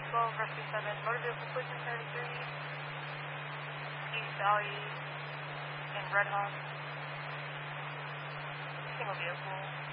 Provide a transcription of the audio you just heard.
12 Rescue 7, motor vehicle collision 33, East Valley, and Red Hawk. Single vehicle.